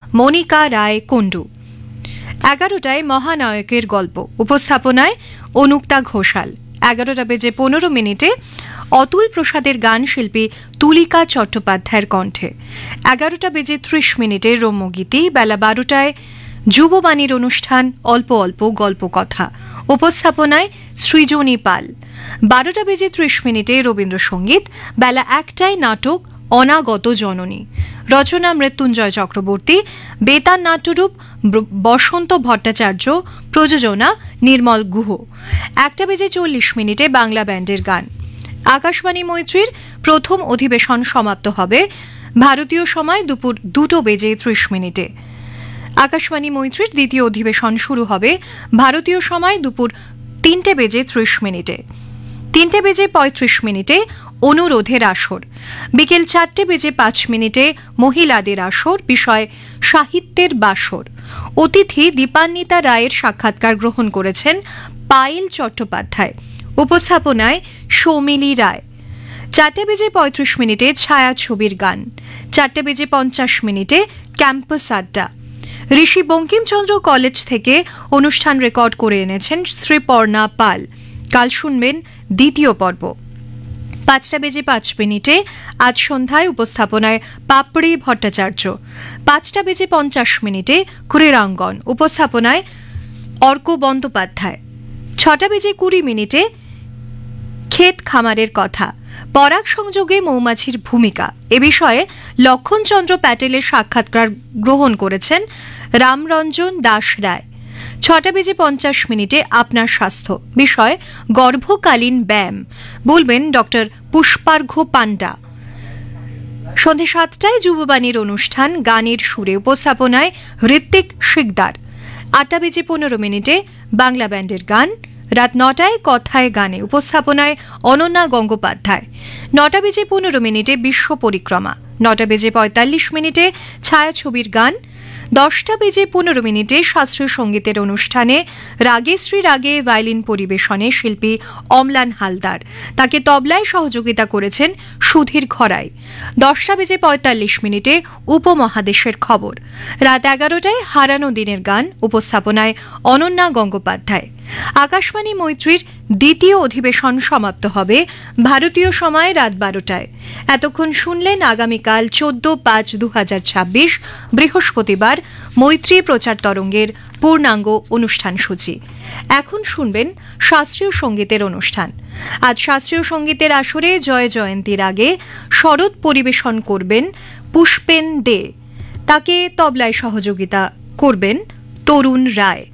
মনিকা রায় কুণ্ডু। 11টায় মহানায়কের গল্প, উপস্থাপনায় অনুক্তা ঘোষাল। 11:15 অতুল প্রসাদের গান শিল্পী তুলিকা চট্টোপাধ্যায়ের কণ্ঠে। 11:30 রম্যগীতি। বেলা 12টায় যুববাণীর অনুষ্ঠান অল্প অল্প গল্প কথা, উপস্থাপনায় সৃজনী পাল। 12:30 রবীন্দ্রসঙ্গীত। বেলা 1টায় নাটক অনাগত জননী, রচনা মৃত্যুঞ্জয় চক্রবর্তী, বেতার নাট্যরূপ বসন্ত ভট্টাচার্য, প্রযোজনা নির্মল গুহ। 1:40 বাংলা ব্যান্ডের গান। আকাশবাণী মৈত্রীর প্রথম অধিবেশন সমাপ্ত হবে ভারতীয় সময় দুপুর 2:30। আকাশবাণী মৈত্রীর দ্বিতীয় অধিবেশন শুরু হবে ভারতীয় সময় দুপুর 3:30। 3:35 অনুরোধের আসর। বিকেল 4:05 মহিলাদের আসর, বিষয় সাহিত্যের বাসর। অতিথি দীপান্বিতা রায়ের সাক্ষাৎকার গ্রহণ করেছেন পায়েল চট্টোপাধ্যায়, উপস্থাপনায় সৌমিলি রায়। 4:35 ছায়াছবির গান। 4:50 ক্যাম্পাস আড্ডা। ঋষি বঙ্কিমচন্দ্র কলেজ থেকে অনুষ্ঠান রেকর্ড করে এনেছেন শ্রীপর্ণা পাল। কাল শুনবেন দ্বিতীয় পর্ব। 5:05 আজ সন্ধ্যায় উপস্থাপনায় পাপড়ি ভট্টাচার্য। 5:50 ক্রীড়াঙ্গন, উপস্থাপনায় অর্ক বন্দ্যোপাধ্যায়। 6:20 ক্ষেত খামারের কথা, পরাগ সংযোগে মৌমাছির ভূমিকা, এ বিষয়ে লক্ষণচন্দ্র প্যাটেলের সাক্ষাৎকার গ্রহণ করেছেন রামরঞ্জন দাস রায়। 6:50 আপনার স্বাস্থ্য, বিষয় গর্ভকালীন ব্যায়াম, বলবেন ডক্টর পুষ্পার্ঘ পান্ডা। সন্ধে 7টায় যুববাণীর অনুষ্ঠান গানের সুরে, উপস্থাপনায় ঋত্বিক শিকদার। 8:15 বাংলা ব্যান্ডের গান। রাত 9টায় কথায় গানে, উপস্থাপনায় অনন্যা গঙ্গোপাধ্যায়। 9:15 বিশ্ব পরিক্রমা। 9:45 ছায়াছবির গান। 10:15 শাস্ত্রীয় সঙ্গীতের অনুষ্ঠানে রাগে শ্রী রাগে ভায়োলিন পরিবেশনে শিল্পী অম্লান হালদার, তাকে তবলায় সহযোগিতা করেছেন সুধীর খরাই। 10:45 উপমহাদেশের খবর। রাত 11টায় হারানো দিনের গান, উপস্থাপনায় অনন্যা গঙ্গোপাধ্যায়। আকাশবাণী মৈত্রীর দ্বিতীয় অধিবেশন সমাপ্ত হবে ভারতীয় সময় রাত 12টায়। এতক্ষণ শুনলেন আগামীকাল 14/5/2026 বৃহস্পতিবার মৈত্রী প্রচার তরঙ্গের পূর্ণাঙ্গ অনুষ্ঠান সূচি। এখন শুনবেন শাস্ত্রীয় সঙ্গীতের অনুষ্ঠান। আজ শাস্ত্রীয় সঙ্গীতের আসরে জয় জয়ন্তীর আগে শরৎ পরিবেশন করবেন পুষ্পেন দে, তাকে তবলায় সহযোগিতা করবেন তরুণ রায়।